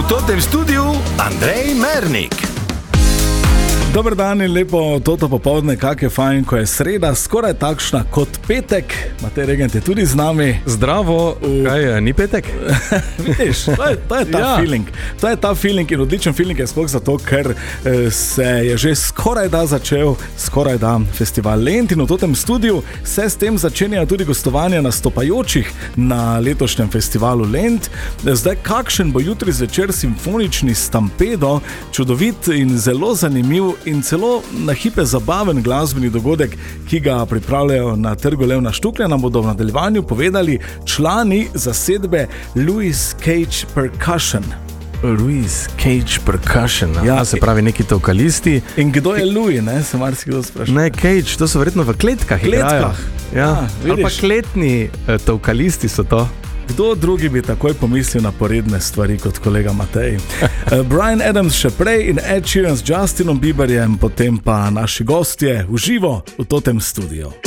tem studiu Andrej Mernik. Dober dan in lepo toto popoldne, kak je fajn, ko je sreda, skoraj takšna kot petek. Matej Regent je tudi z nami. Zdravo, kaj je, ni petek? Vidiš, to je ta feeling. To je ta feeling in odličen feeling je sploh zato, ker se je že skoraj da začel festival Lent in v totem studiu se s tem začenjajo tudi gostovanja nastopajočih na letošnjem festivalu Lent. Zdaj, kakšen bo jutri zvečer simfonični Stampedo, čudovit in zelo zanimiv in celo na hipe zabaven glasbeni dogodek, ki ga pripravljajo na trgu Levna Štuklja, nam bodo v nadaljevanju povedali člani zasedbe Louis Cage Percussion. Louis Cage Percussion, Ja, se pravi neki tokalisti. In kdo je Louis, ne? Se marsikdo sprašuje. Ne, Cage, to so verjetno v kletkah igrajo. Ja, ali pa vidiš. kletni tokalisti so to. Kdo drugi bi takoj pomislil na poredne stvari kot kolega Matej? Bryan Adams še prej in Ed Sheeran s Justinom Bieberjem, potem pa naši gostje v živo v totem studiu.